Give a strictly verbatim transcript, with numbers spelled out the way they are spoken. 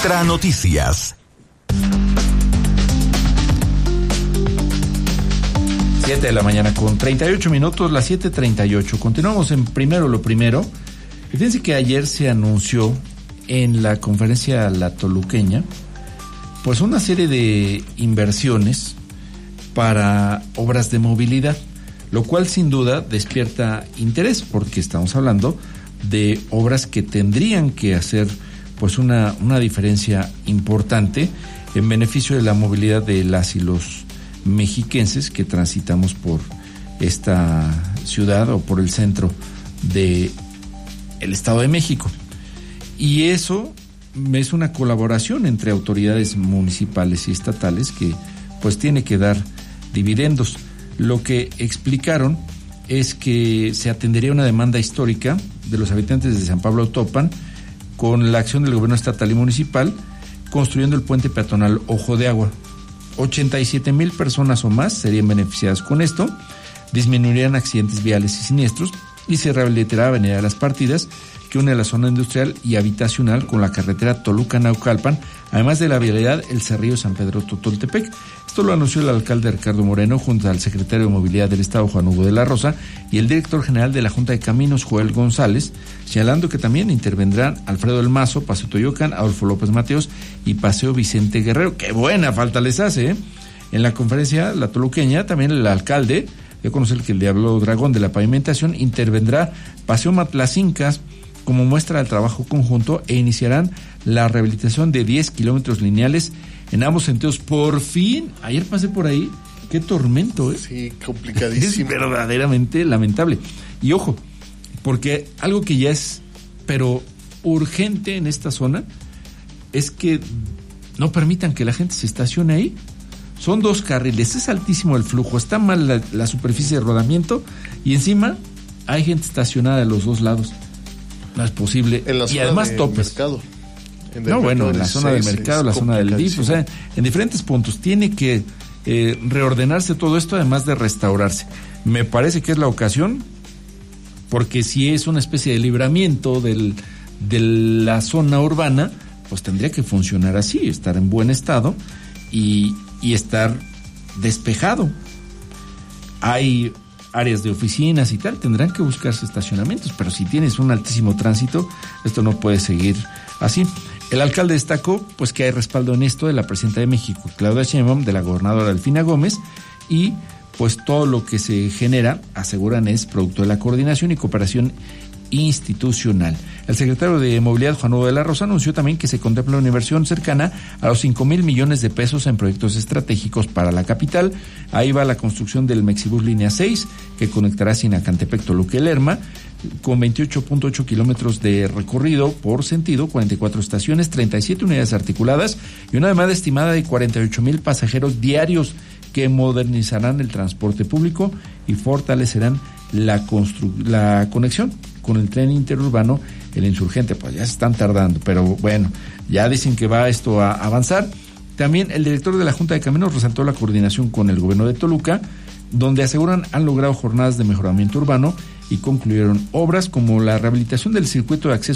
Ultra Noticias. siete de la mañana con treinta y ocho minutos, las siete treinta y ocho. Continuamos en Primero lo Primero. Fíjense que ayer se anunció en la conferencia La Toluqueña, pues una serie de inversiones para obras de movilidad, lo cual sin duda despierta interés, porque estamos hablando de obras que tendrían que hacer pues una, una diferencia importante en beneficio de la movilidad de las y los mexiquenses que transitamos por esta ciudad o por el centro de el Estado de México. Y eso es una colaboración entre autoridades municipales y estatales que pues tiene que dar dividendos. Lo que explicaron es que se atendería una demanda histórica de los habitantes de San Pablo Topan con la acción del gobierno estatal y municipal construyendo el puente peatonal Ojo de Agua. ochenta y siete mil personas o más serían beneficiadas con esto, disminuirían accidentes viales y siniestros y se rehabilitará Avenida de las Partidas, que une la zona industrial y habitacional con la carretera Toluca-Naucalpan, además de la vialidad El Cerrillo San Pedro Totoltepec. Esto lo anunció el alcalde Ricardo Moreno junto al secretario de Movilidad del Estado, Juan Hugo de la Rosa, y el director general de la Junta de Caminos, Joel González, señalando que también intervendrán Alfredo del Mazo, Paseo Toyocan, Adolfo López Mateos y Paseo Vicente Guerrero. ¡Qué buena falta les hace! ¿eh? En la conferencia La Toluqueña, también el alcalde, yo conocí el que el Diablo Dragón de la pavimentación, intervendrá Paseo Matlacincas como muestra del trabajo conjunto e iniciarán la rehabilitación de diez kilómetros lineales en ambos sentidos. Por fin, ayer pasé por ahí, qué tormento, ¿eh? Sí, complicadísimo. Es verdaderamente lamentable. Y ojo, porque algo que ya es, pero urgente en esta zona, es que no permitan que la gente se estacione ahí. Son dos carriles, es altísimo el flujo, está mal la, la superficie de rodamiento y encima hay gente estacionada de los dos lados. No es posible. En la zona y además del topes. mercado. En No, bueno, en la zona del mercado, la zona del D I F, o sea, en diferentes puntos. Tiene que eh, reordenarse todo esto, además de restaurarse. Me parece que es la ocasión, porque si es una especie de libramiento del, de la zona urbana, pues tendría que funcionar así, estar en buen estado y, y estar despejado. Hay áreas de oficinas y tal, tendrán que buscarse estacionamientos, pero si tienes un altísimo tránsito, esto no puede seguir así. El alcalde destacó pues que hay respaldo en esto de la presidenta de México, Claudia Sheinbaum, de la gobernadora Delfina Gómez, y pues todo lo que se genera, aseguran, es producto de la coordinación y cooperación institucional. El secretario de Movilidad, Juan Hugo de la Rosa, anunció también que se contempla una inversión cercana a los cinco mil millones de pesos en proyectos estratégicos para la capital. Ahí va la construcción del Mexibus Línea seis, que conectará Sinacantepec, Toluca y Lerma, con veintiocho punto ocho kilómetros de recorrido por sentido, cuarenta y cuatro estaciones, treinta y siete unidades articuladas y una demanda estimada de cuarenta y ocho mil pasajeros diarios que modernizarán el transporte público y fortalecerán la, constru- la conexión con el tren interurbano, el Insurgente. Pues ya se están tardando, pero bueno, ya dicen que va esto a avanzar. También el director de la Junta de Caminos resaltó la coordinación con el gobierno de Toluca, donde aseguran han logrado jornadas de mejoramiento urbano y concluyeron obras como la rehabilitación del circuito de acceso